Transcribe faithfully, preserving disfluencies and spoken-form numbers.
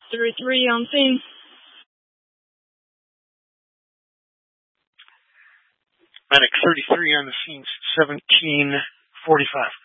three three on scene. Medic thirty-three on the scene, seventeen forty-five.